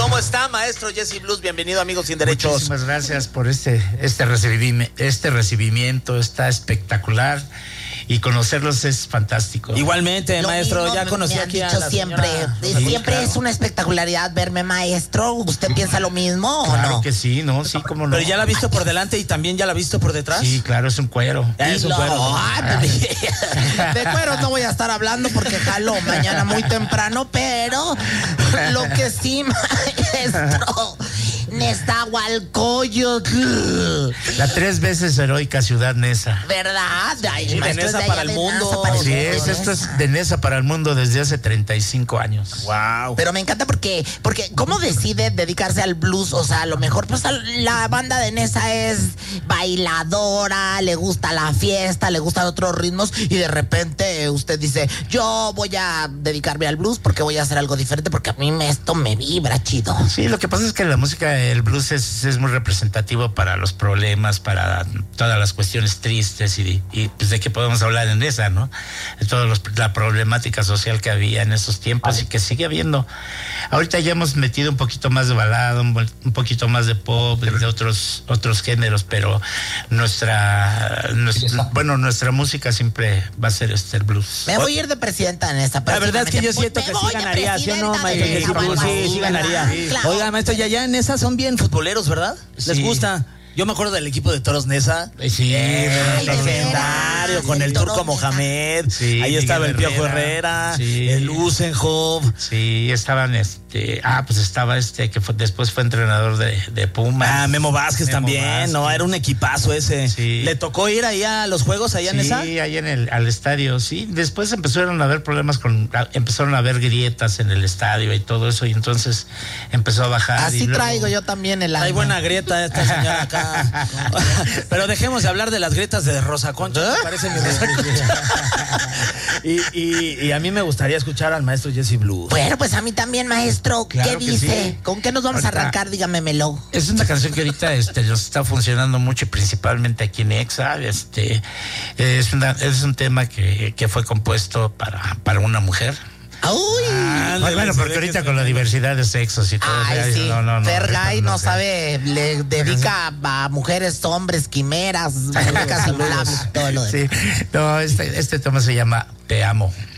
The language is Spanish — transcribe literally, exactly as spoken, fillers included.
¿Cómo está, maestro Jesse Blues? Bienvenido, amigos sin derechos. Muchísimas gracias por este, este, recibimi- este recibimiento, está espectacular. Y conocerlos es fantástico. Igualmente, Lo maestro, mismo ya me conocí han aquí a dicho la siempre. señora. Sí, Sí, siempre claro. es una espectacularidad verme, maestro. ¿Usted piensa lo mismo o Claro no? que sí, ¿no? Sí, cómo no. Pero ya la ha visto por delante y también ya la ha visto por detrás. Sí, claro, es un cuero. Ya es un No, cuero. ay, de cueros no voy a estar hablando porque jalo mañana muy temprano, pero lo que sí, maestro, Nezahualcóyotl. La tres veces heroica ciudad Neza. ¿Verdad? Ay, Sí, maestro, de es Neza allá para el de mundo. Neza para el Así mundo, es, de esto Neza. es de Neza para el mundo desde hace treinta y cinco años. Wow. Pero me encanta porque, porque ¿cómo decide dedicarse al blues? O sea, a lo mejor pues la banda de Neza es bailadora, le gusta la fiesta, le gustan otros ritmos y de repente usted dice, yo voy a dedicarme al blues porque voy a hacer algo diferente porque a mí me, esto me vibra chido. Sí, lo que pasa es que la música, el blues es, es muy representativo para los problemas, para todas las cuestiones tristes y, y pues de qué podemos hablar en esa, ¿no? De toda la problemática social que había en esos tiempos y que sigue habiendo. Ahorita ya hemos metido un poquito más de balada, un, un poquito más de pop, de, de otros otros géneros, pero nuestra, nuestra bueno, nuestra música siempre va a ser este el blues. Me voy a ir de presidenta en esta. La verdad es que yo siento Me que voy sí de ganaría, ¿sí o no, presidenta maestro de Jesse Blues? Nezahualcóyotl, Sí, sí ganaría. ¿verdad? Claro. Oiga, maestro, ya, ya en esas son bien futboleros, ¿verdad? ¿Les Sí. gusta? Yo me acuerdo del equipo de Toros Neza. Sí, Eh, Ay, de legendario, veras, con el el Toro Turco Neza. Mohamed. Sí, Ahí estaba el Miguel Piojo Herrera. Herrera, Sí. el Usenhoff. Sí, estaban este, ah, pues estaba este que fue, después fue entrenador de, de Pumas. Ah, Memo Vázquez Memo también, Vázquez. no, era un equipazo ese. Sí. ¿Le tocó ir ahí a los juegos allá en Sí, esa? ahí en el al estadio, sí. Después empezaron a haber problemas con, a- empezaron a haber grietas en el estadio y todo eso, y entonces empezó a bajar. Así y luego- traigo yo también el Hay alma. buena grieta esta señora acá. Pero dejemos de hablar de las grietas de Rosa Concha, ¿te parece mi Rosa Concha? y, y, y a mí me gustaría escuchar al maestro Jesse Blues. Bueno, pues a mí también, maestro. Claro ¿Qué que dice? sí. ¿Con qué nos vamos Ahorita- a arrancar? Dígamemelo. Es una canción que ahorita este, nos está funcionando mucho, y principalmente aquí en Exa. Este, es, una, es un tema que, que fue compuesto para, para una mujer. ¡Uy! Ah, Bueno, bueno, porque ahorita con la diversidad de sexos y todo. Ay, o sea, sí. no, no, no, Fergay ahorita no sé. sabe, le dedica a mujeres, hombres, quimeras, muñecas inflables, todo lo demás. Sí, no, este, este tema se llama Te Amo.